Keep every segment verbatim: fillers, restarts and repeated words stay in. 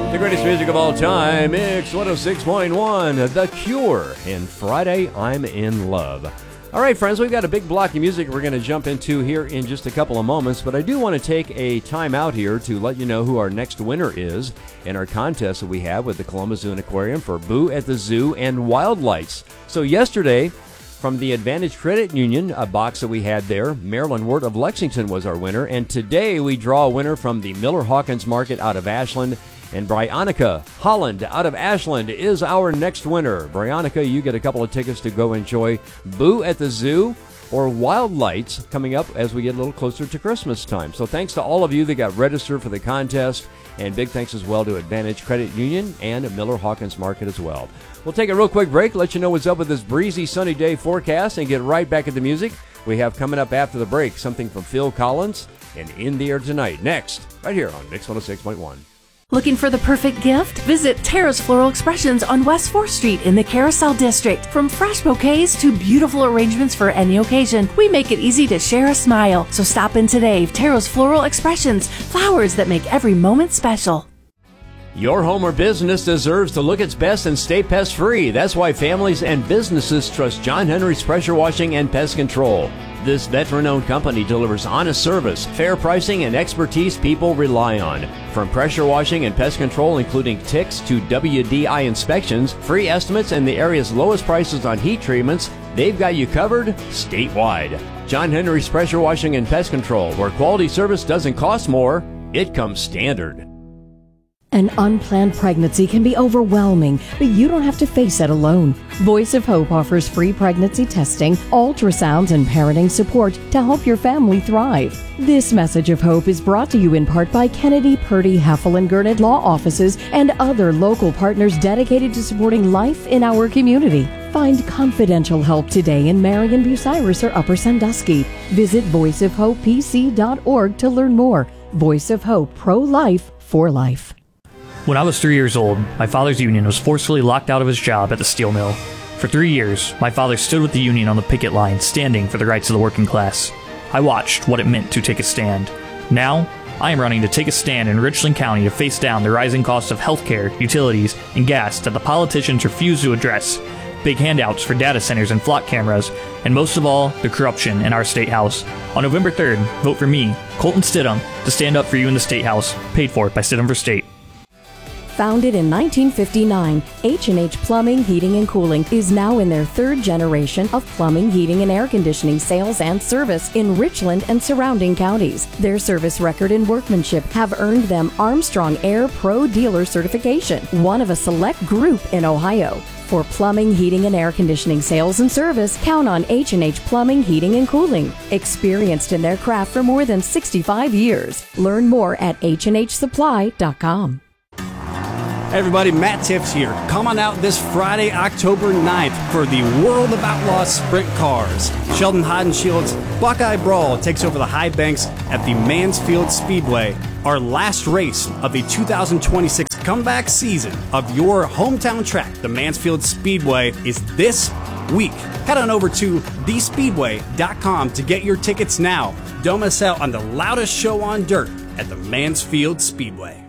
The greatest music of all time, Mix one oh six point one, The Cure, and Friday, I'm in Love. All right, friends, we've got a big block of music we're going to jump into here in just a couple of moments, but I do want to take a time out here to let you know who our next winner is in our contest that we have with the Columbus Zoo and Aquarium for Boo at the Zoo and Wild Lights. So yesterday, from the Advantage Credit Union, a box that we had there, Marilyn Wirt of Lexington was our winner, and today we draw a winner from the Miller Hawkins Market out of Ashland. And Bryanica Holland out of Ashland is our next winner. Bryanica, you get a couple of tickets to go enjoy Boo at the Zoo or Wild Lights coming up as we get a little closer to Christmas time. So thanks to all of you that got registered for the contest, and big thanks as well to Advantage Credit Union and Miller Hawkins Market as well. We'll take a real quick break, let you know what's up with this breezy sunny day forecast, and get right back at the music. We have coming up after the break something from Phil Collins and In the Air Tonight. Next, right here on Mix one oh six point one. Looking for the perfect gift? Visit Tara's Floral Expressions on West fourth Street in the Carousel District. From fresh bouquets to beautiful arrangements for any occasion, we make it easy to share a smile. So stop in today. Tara's Floral Expressions, flowers that make every moment special. Your home or business deserves to look its best and stay pest-free. That's why families and businesses trust John Henry's Pressure Washing and Pest Control. This veteran-owned company delivers honest service, fair pricing, and expertise people rely on. From pressure washing and pest control, including ticks, to W D I inspections, free estimates, and the area's lowest prices on heat treatments, they've got you covered statewide. John Henry's Pressure Washing and Pest Control, where quality service doesn't cost more, it comes standard. An unplanned pregnancy can be overwhelming, but you don't have to face it alone. Voice of Hope offers free pregnancy testing, ultrasounds, and parenting support to help your family thrive. This message of hope is brought to you in part by Kennedy, Purdy, Heffel, and Gurnett Law Offices and other local partners dedicated to supporting life in our community. Find confidential help today in Marion, Bucyrus, or Upper Sandusky. Visit voice of hope p c dot org to learn more. Voice of Hope, pro-life, for life. When I was three years old, my father's union was forcefully locked out of his job at the steel mill. For three years, my father stood with the union on the picket line, standing for the rights of the working class. I watched what it meant to take a stand. Now, I am running to take a stand in Richland County to face down the rising costs of healthcare, utilities, and gas that the politicians refuse to address, big handouts for data centers and flock cameras, and most of all, the corruption in our state house. On November third, vote for me, Colton Stidham, to stand up for you in the state house, paid for by Stidham for State. Founded in nineteen fifty-nine, H and H Plumbing, Heating, and Cooling is now in their third generation of plumbing, heating, and air conditioning sales and service in Richland and surrounding counties. Their service record and workmanship have earned them Armstrong Air Pro Dealer certification, one of a select group in Ohio. For plumbing, heating, and air conditioning sales and service, count on H and H Plumbing, Heating, and Cooling. Experienced in their craft for more than sixty-five years. Learn more at h and h supply dot com. Hey everybody, Matt Tiffs here. Come on out this Friday, October ninth for the World of Outlaws Sprint Cars. Sheldon Hodenshields Buckeye Brawl takes over the high banks at the Mansfield Speedway. Our last race of the two thousand twenty-six comeback season of your hometown track, the Mansfield Speedway, is this week. Head on over to the speedway dot com to get your tickets now. Don't miss out on the loudest show on dirt at the Mansfield Speedway.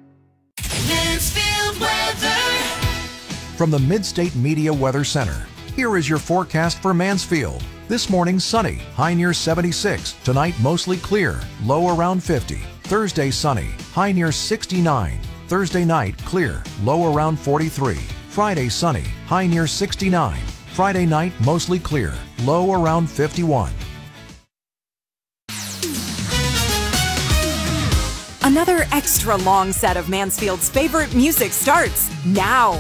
From the Midstate Media Weather Center, here is your forecast for Mansfield. This morning sunny, high near seventy-six. Tonight mostly clear, low around fifty. Thursday sunny, high near sixty-nine. Thursday night clear, low around forty-three. Friday sunny, high near sixty-nine. Friday night mostly clear, low around fifty-one. Another extra long set of Mansfield's favorite music starts now.